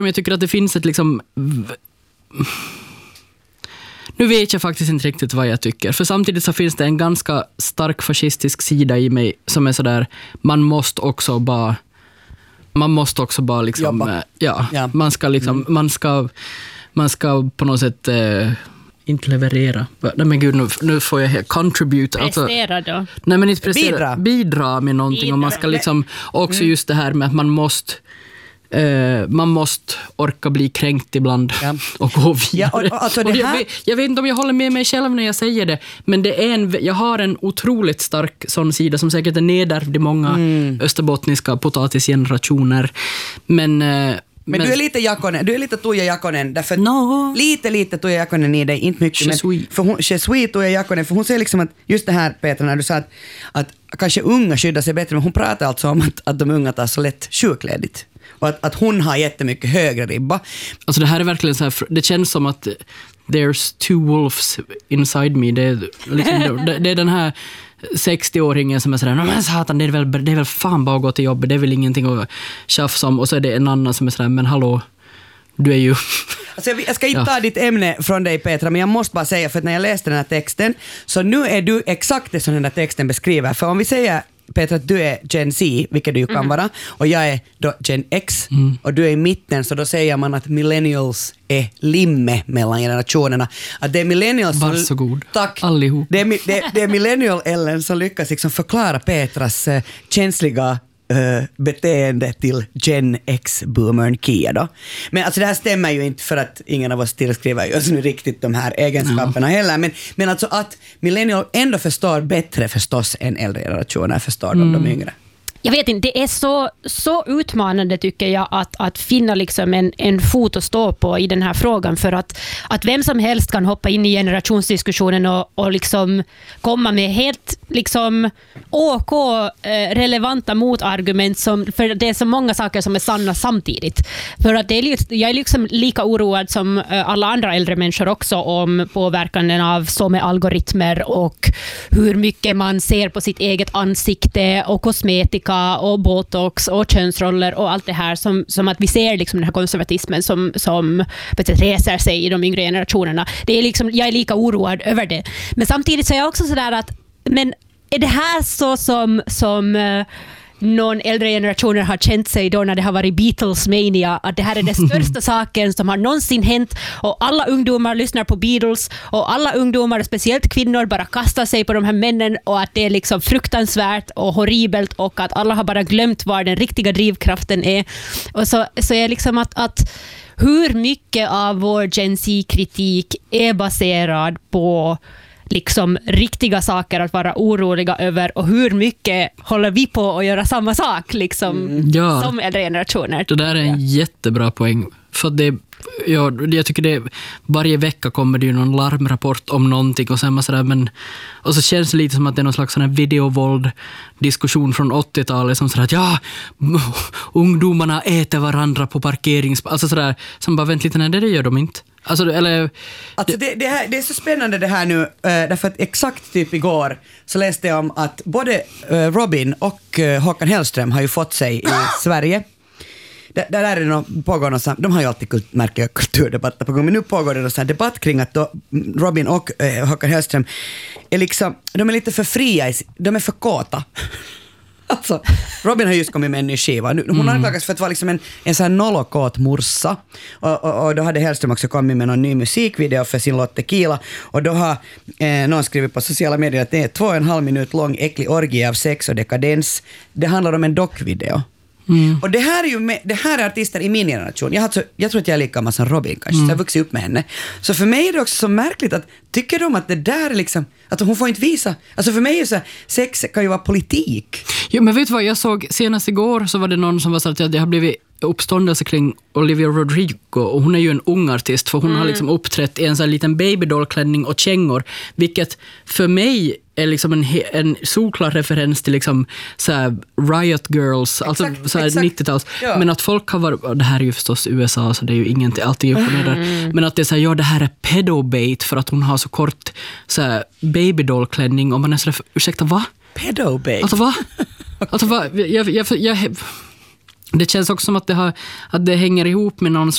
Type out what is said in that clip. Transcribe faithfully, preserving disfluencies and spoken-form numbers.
Jag tycker att det finns ett liksom... Nu vet jag faktiskt inte riktigt vad jag tycker. För samtidigt så finns det en ganska stark fascistisk sida i mig som är sådär, man måste också bara... Man måste också bara liksom... Äh, ja, ja, man ska liksom... Mm. Man ska... Man ska på något sätt... Äh, inte leverera. Nej men gud, nu, nu får jag contribute. Prestera alltså, då. Nej men inte prestera. Bidra. Bidra med någonting. Bidra. Och man ska liksom... Också mm. just det här med att man måste... Uh, man måste orka bli kränkt ibland ja. och gå vidare. Ja, och, alltså det här... jag, vet, jag vet inte om jag håller med mig själv när jag säger det, men det är en, jag har en otroligt stark sån sida som säkert är nedärvd i många mm. österbottniska potatisgenerationer. Men... Uh, Men, men du är lite Jakonen, du är lite Tuija Jakonen därför no. lite lite Tuija Jakonen i dig, inte mycket men för hon je suis Tuija Jakonen, för hon säger liksom att just det här Petra när du sa att, att kanske unga skyddar sig bättre, men hon pratar alltså om att, att de unga tar så lätt sjukledigt och att, att hon har jättemycket högre ribba. Alltså det här är verkligen så här, det känns som att there's two wolves inside me. Det är, liksom, det, det är den här sextio-åringen som är sådär, men satan, det är, väl, det är väl fan bara att gå till jobbet, det är väl ingenting att tjafsa om. Och så är det en annan som är sådär, men hallå, du är ju... Alltså jag, jag ska inte ja. ta ditt ämne från dig Petra, men jag måste bara säga, för att när jag läste den här texten, så nu är du exakt det som den här texten beskriver. För om vi säger Petra att du är Gen Z, vilket du ju kan mm. vara, och jag är då Gen X mm. och du är i mitten, så då säger man att millennials är limme mellan generationerna. Att det är millennials som... Varsågod, tack. Allihop. Det är, det, det är millennial-Ellen som lyckas liksom förklara Petras uh, känsliga uh, beteende till Gen X-boomern Kia då. Men alltså det här stämmer ju inte, för att ingen av oss tillskriver ju alltså nu riktigt de här egenskaperna mm. heller. Men, men alltså att millennial ändå förstår bättre förstås än äldre generationer förstår mm. de, de yngre. Jag vet inte, det är så, så utmanande tycker jag att, att finna liksom en, en fot att stå på i den här frågan, för att, att vem som helst kan hoppa in i generationsdiskussionen och, och liksom komma med helt liksom OK eh, relevanta motargument, som, för det är så många saker som är sanna samtidigt. För att det är, jag är liksom lika oroad som eh, alla andra äldre människor också om påverkan av så med algoritmer och hur mycket man ser på sitt eget ansikte och kosmetika och botox och könsroller och allt det här, som, som att vi ser liksom den här konservatismen som, som reser sig i de yngre generationerna. Det är liksom, jag är lika oroad över det. Men samtidigt så är jag också sådär att, men är det här så som, som uh, någon äldre generationer har känt sig då när det har varit Beatles-mania, att det här är den största saken som har någonsin hänt, och alla ungdomar lyssnar på Beatles och alla ungdomar, speciellt kvinnor, bara kastar sig på de här männen, och att det är liksom fruktansvärt och horribelt och att alla har bara glömt var den riktiga drivkraften är. Och så, så är liksom att, att hur mycket av vår Gen Z-kritik är baserad på liksom riktiga saker att vara oroliga över, och hur mycket håller vi på att göra samma sak liksom, mm. ja. som äldre generationer. Det där är en ja. jättebra poäng, för det, ja, jag tycker det, varje vecka kommer det ju någon larmrapport om någonting, och sen sådär, men och så känns det lite som att det är någon slags sån här videovåld diskussion från åttiotalet som sådär att ja, ungdomarna äter varandra på parkerings, alltså sådär, som bara vänt lite, nej det gör de inte. Alltså, eller, alltså det, det, här, det är så spännande det här nu, äh, därför att exakt typ igår så läste jag om att både äh, Robin och äh, Håkan Hellström har ju fått sig i Sverige. Där, där är det någon, pågår någon, de har ju alltid kult, märker jag, kulturdebatter på gång, men nu pågår det någon sån här debatt kring att då Robin och äh, Håkan Hellström är liksom, de är lite för fria, i, de är för kåta. Alltså, Robin har just kommit med en ny skiva. Hon mm. anklagas för att vara liksom en, en sån här nollokåt morsa. Och, och, och då hade Hellström också kommit med någon ny musikvideo för sin låt Tequila. Och då har eh, någon skrivit på sociala medier att det är två och en halv minut lång äcklig orgie av sex och dekadens. Det handlar om en dockvideo. Mm. Och det här är ju med, det här är artister i min generation. Jag, alltså, jag tror att jag är lika gammal som Robin kanske, mm. så jag har vuxit upp med henne. Så för mig är det också så märkligt att tycker de att det där är liksom, att hon får inte visa. Alltså för mig är så här, sex kan ju vara politik. Jo, men vet du vad, jag såg senast igår så var det någon som var så att det har blivit uppståndelse kring Olivia Rodrigo, och hon är ju en ung artist, för hon mm. har liksom uppträtt i en sån här liten babydollklänning och kängor, vilket för mig är liksom en, en solklar referens till liksom så här Riot Girls, exakt, alltså så här nittio-tals, ja. Men att folk har varit, det här är ju förstås U S A så det är ju ingenting, allting upp och ner där, mm. men att det är så här, ja det här är pedobait för att hon har så kort så här babydollklänning, och man är så där, ursäkta, va? Pedobait? Alltså va? Alltså va? Jag, jag, jag, jag det känns också som att det, har, att det hänger ihop med någon